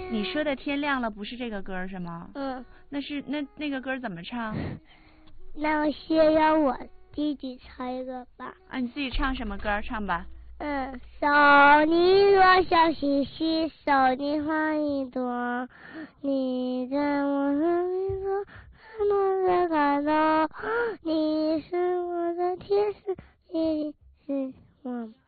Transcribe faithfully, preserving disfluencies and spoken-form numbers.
你说的天亮了不是这个歌是吗？ 嗯。 那是那那个歌怎么唱？ 那我先让我弟弟唱一个吧。 啊，你自己唱什么歌？唱吧。 嗯，手你若小星星，手你花一朵，你在我生命中默默的感动，你是我的天使，你是我。